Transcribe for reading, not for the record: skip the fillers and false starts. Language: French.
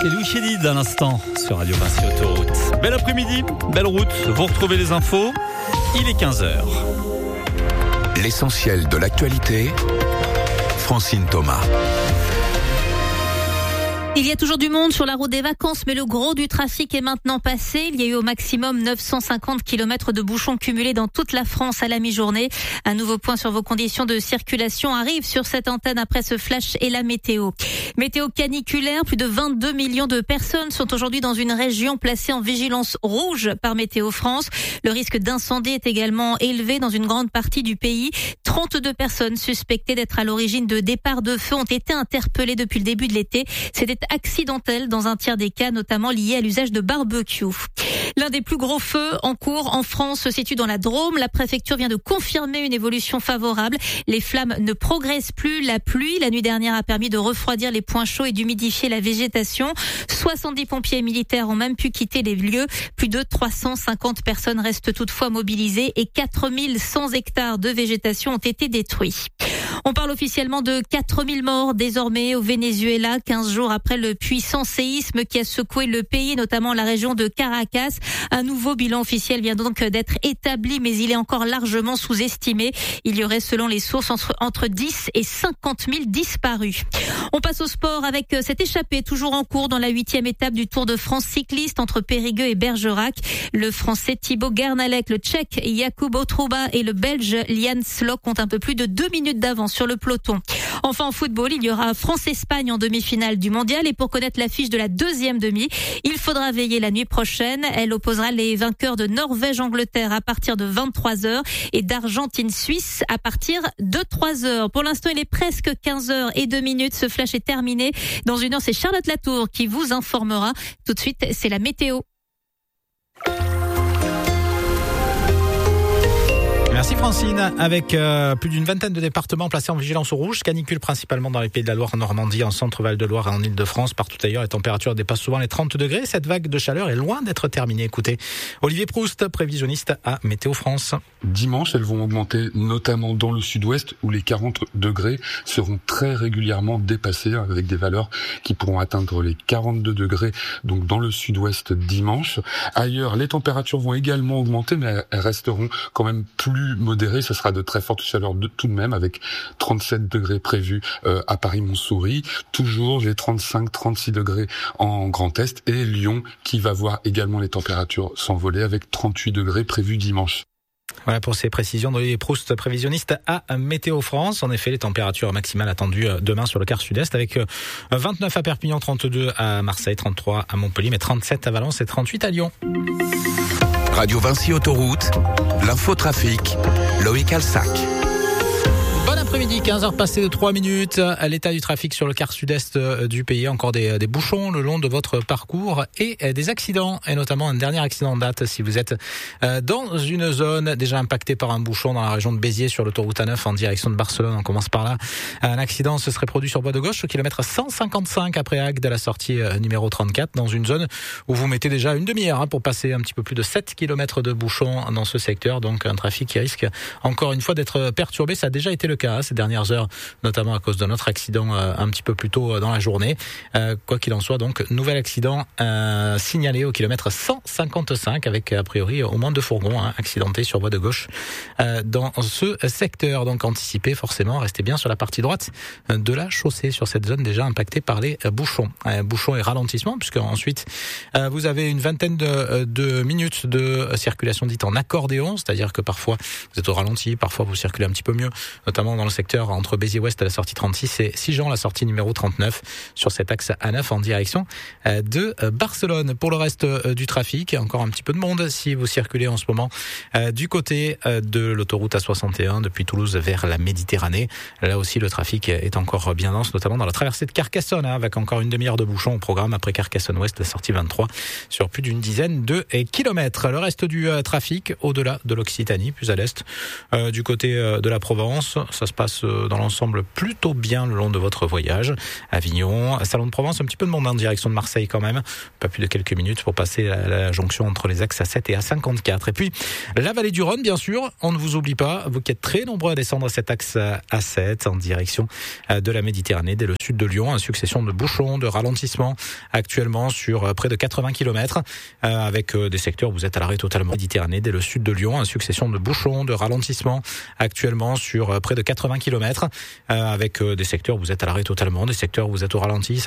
Et Louis Chédid à l'instant sur Radio Vinci Autoroute. Bel après-midi, belle route, vous retrouvez les infos, il est 15h. L'essentiel de l'actualité, Francine Thomas. Il y a toujours du monde sur la route des vacances, mais le gros du trafic est maintenant passé. Il y a eu au maximum 950 km de bouchons cumulés dans toute la France à la mi-journée. Un nouveau point sur vos conditions de circulation arrive sur cette antenne après ce flash et la météo. Météo caniculaire, plus de 22 millions de personnes sont aujourd'hui dans une région placée en vigilance rouge par Météo France. Le risque d'incendie est également élevé dans une grande partie du pays. 32 personnes suspectées d'être à l'origine de départs de feu ont été interpellées depuis le début de l'été. C'était accidentel dans un tiers des cas, notamment liés à l'usage de barbecue. L'un des plus gros feux en cours en France se situe dans la Drôme. La préfecture vient de confirmer une évolution favorable. Les flammes ne progressent plus. La pluie, la nuit dernière, a permis de refroidir les points chauds et d'humidifier la végétation. 70 pompiers militaires ont même pu quitter les lieux. Plus de 350 personnes restent toutefois mobilisées et 4100 hectares de végétation ont été détruits. On parle officiellement de 4000 morts désormais au Venezuela, 15 jours après le puissant séisme qui a secoué le pays, notamment la région de Caracas. Un nouveau bilan officiel vient donc d'être établi, mais il est encore largement sous-estimé. Il y aurait, selon les sources, entre 10 et 50 000 disparus. On passe au sport avec cette échappée toujours en cours dans la 8e étape du Tour de France cycliste entre Périgueux et Bergerac. Le Français Thibaut Gernalec, le Tchèque Jakub Otruba et le Belge Lian Slok ont un peu plus de 2 minutes d'avance sur le peloton. Enfin, en football, il y aura France-Espagne en demi-finale du mondial. Et pour connaître l'affiche de la deuxième demi, il faudra veiller la nuit prochaine. Elle opposera les vainqueurs de Norvège-Angleterre à partir de 23h et d'Argentine-Suisse à partir de 3h. Pour l'instant, il est presque 15h02. Ce flash est terminé. Dans une heure, c'est Charlotte Latour qui vous informera. Tout de suite, c'est la météo. Merci Francine. Avec plus d'une vingtaine de départements placés en vigilance au rouge, canicule principalement dans les Pays de la Loire, en Normandie, en Centre-Val de Loire et en Île-de-France. Partout ailleurs, les températures dépassent souvent les 30 degrés. Cette vague de chaleur est loin d'être terminée. Écoutez, Olivier Proust, prévisionniste à Météo France. Dimanche, elles vont augmenter, notamment dans le sud-ouest, où les 40 degrés seront très régulièrement dépassés, avec des valeurs qui pourront atteindre les 42 degrés, donc dans le sud-ouest dimanche. Ailleurs, les températures vont également augmenter, mais elles resteront quand même plus modéré, ce sera de très fortes chaleurs tout de même, avec 37 degrés prévus à Paris-Montsouris, toujours les 35-36 degrés en Grand Est, et Lyon qui va voir également les températures s'envoler avec 38 degrés prévus dimanche. Voilà pour ces précisions d'Olivier Proust, prévisionniste à Météo France. En effet, les températures maximales attendues demain sur le quart sud-est, avec 29 à Perpignan, 32 à Marseille, 33 à Montpellier, mais 37 à Valence et 38 à Lyon. Radio Vinci Autoroute, l'infotrafic, Loïc Alsac. Bon après-midi, 15h passées de 3 minutes. À l'état du trafic sur le quart sud-est du pays, encore des bouchons le long de votre parcours et des accidents, et notamment un dernier accident en date si vous êtes dans une zone déjà impactée par un bouchon dans la région de Béziers sur l'autoroute A9 en direction de Barcelone. On commence par là. Un accident se serait produit sur voie de gauche au kilomètre 155 après Agde, la sortie numéro 34, dans une zone où vous mettez déjà une demi-heure pour passer un petit peu plus de 7 km de bouchons dans ce secteur. Donc un trafic qui risque encore une fois d'être perturbé. Ça a déjà été le cas ces dernières heures, notamment à cause de notre accident un petit peu plus tôt dans la journée. Quoi qu'il en soit, donc, nouvel accident signalé au kilomètre 155 avec a priori au moins 2 fourgons accidentés sur voie de gauche dans ce secteur. Donc anticipez forcément, restez bien sur la partie droite de la chaussée sur cette zone déjà impactée par les bouchons. Bouchons et ralentissement, puisque ensuite vous avez une vingtaine de minutes de circulation dite en accordéon, c'est-à-dire que parfois vous êtes au ralenti, parfois vous circulez un petit peu mieux, notamment dans le secteur entre Béziers-Ouest à la sortie 36 et Sigean, la sortie numéro 39 sur cet axe A9 en direction de Barcelone. Pour le reste du trafic, encore un petit peu de monde si vous circulez en ce moment du côté de l'autoroute A61 depuis Toulouse vers la Méditerranée. Là aussi, le trafic est encore bien dense, notamment dans la traversée de Carcassonne, avec encore une demi-heure de bouchon au programme après Carcassonne-Ouest, la sortie 23 sur plus d'une dizaine de kilomètres. Le reste du trafic au-delà de l'Occitanie, plus à l'est, du côté de la Provence, ça se passe passe dans l'ensemble plutôt bien le long de votre voyage. Avignon, Salon de Provence, un petit peu de monde en direction de Marseille quand même. Pas plus de quelques minutes pour passer la jonction entre les axes A7 et A54. Et puis, la vallée du Rhône, bien sûr. On ne vous oublie pas, vous qui êtes très nombreux à descendre cet axe A7 en direction de la Méditerranée, dès le sud de Lyon. Une succession de bouchons, de ralentissements actuellement sur près de 80 km avec des secteurs où vous êtes à l'arrêt totalement. Méditerranée, dès le sud de Lyon. Une succession de bouchons, de ralentissements actuellement sur près de 80 km avec des secteurs où vous êtes à l'arrêt totalement, des secteurs où vous êtes au ralenti.